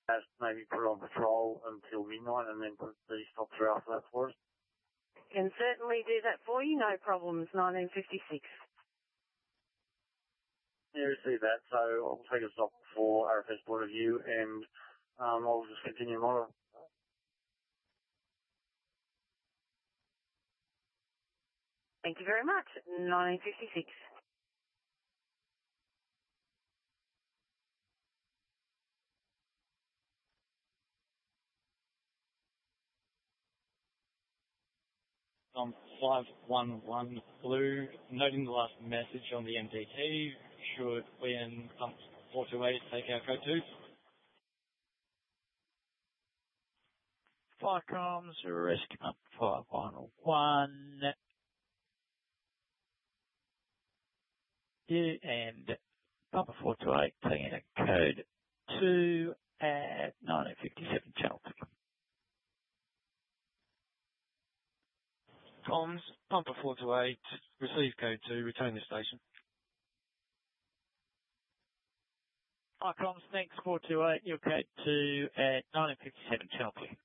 maybe put on patrol until midnight and then put the stop through after that for us. Can certainly do that for you, no problems, 1956. Yeah, receive that. So I'll take a stop for RFS point of view and I'll just continue on. Thank you very much, 1956. I'm 511 Blue, noting the last message on the MDT. Should we and pump 428 take our code 2? Fire comms, rescue pump 511. Yeah, and pump 428 taking a code 2 at 1957 channel 2. Comms, pump 428, receive code 2, return the station. Hi comms, thanks 428, your code 2 at 1957 channel 2.